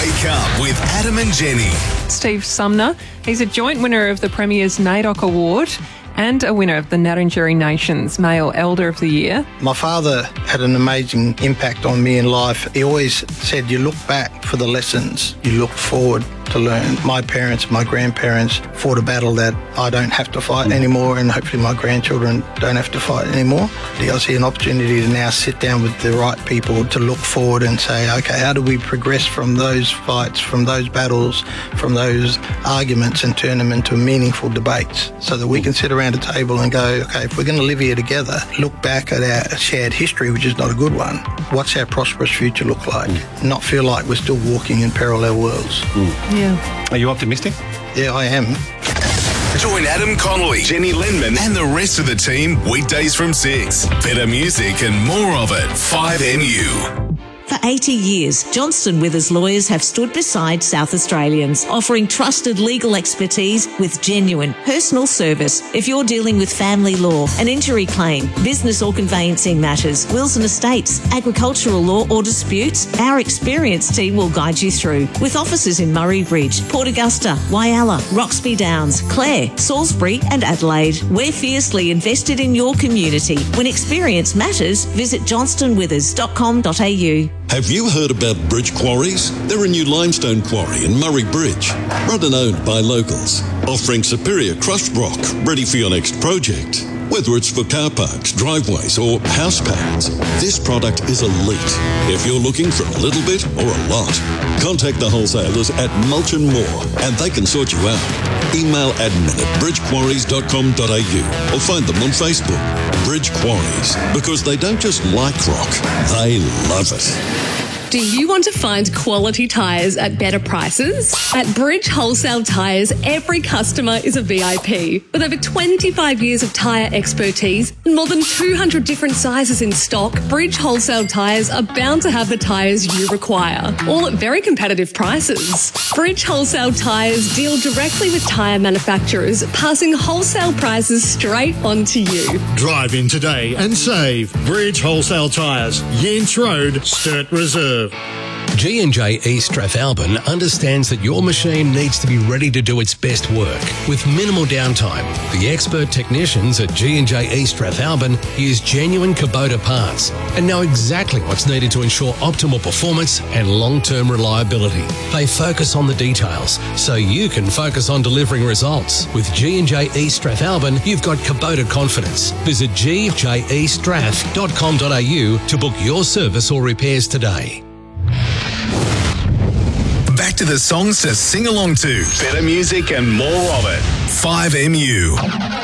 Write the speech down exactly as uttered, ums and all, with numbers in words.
Wake Up with Adam and Jenny. Steve Sumner, he's a joint winner of the Premier's NAIDOC Award and a winner of the Ngarrindjeri Nation's Male Elder of the Year. My father had an amazing impact on me in life. He always said, you look back for the lessons, you look forward to learn. My parents, my grandparents fought a battle that I don't have to fight anymore, and hopefully my grandchildren don't have to fight anymore. I see an opportunity to now sit down with the right people to look forward and say, okay, how do we progress from those fights, from those battles, from those arguments, and turn them into meaningful debates so that we can sit around a table and go, okay, if we're going to live here together, look back at our shared history, which is not a good one. What's our prosperous future look like? Mm. Not feel like we're still walking in parallel worlds. Mm. Yeah. Are you optimistic? Yeah, I am. Join Adam Connolly, Jenny Lindman and the rest of the team weekdays from six. Better music and more of it. five M U. For eighty years, Johnston Withers lawyers have stood beside South Australians, offering trusted legal expertise with genuine personal service. If you're dealing with family law, an injury claim, business or conveyancing matters, wills and estates, agricultural law or disputes, our experienced team will guide you through. With offices in Murray Bridge, Port Augusta, Whyalla, Roxby Downs, Clare, Salisbury and Adelaide, we're fiercely invested in your community. When experience matters, visit johnston withers dot com dot a u. Have you heard about Bridge Quarries? They're a new limestone quarry in Murray Bridge, run and owned by locals, offering superior crushed rock ready for your next project. Whether it's for car parks, driveways or house pads, this product is elite. If you're looking for a little bit or a lot, contact the wholesalers at Mulch and Moore and they can sort you out. Email admin at bridge quarries dot com dot a u or find them on Facebook. Bridge Quarries, because they don't just like rock, they love it. Do you want to find quality tyres at better prices? At Bridge Wholesale Tyres, every customer is a V I P. With over twenty-five years of tyre expertise and more than two hundred different sizes in stock, Bridge Wholesale Tyres are bound to have the tyres you require, all at very competitive prices. Bridge Wholesale Tyres deal directly with tyre manufacturers, passing wholesale prices straight on to you. Drive in today and save. Bridge Wholesale Tyres, Yents Road, Sturt Reserve. G and J East Strathalbyn understands that your machine needs to be ready to do its best work with minimal downtime. The expert technicians at G and J East Strathalbyn use genuine Kubota parts and know exactly what's needed to ensure optimal performance and long-term reliability. They focus on the details so you can focus on delivering results. With G and J East Strathalbyn, you've got Kubota confidence. Visit g j e strath dot com dot a u to book your service or repairs today. Back to the songs to sing along to. Better music and more of it. five M U.